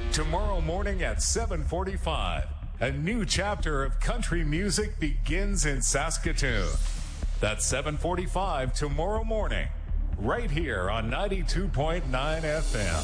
Tomorrow morning at 7:45, a new chapter of country music begins in Saskatoon. That's 7:45 tomorrow morning, right here on 92.9 FM.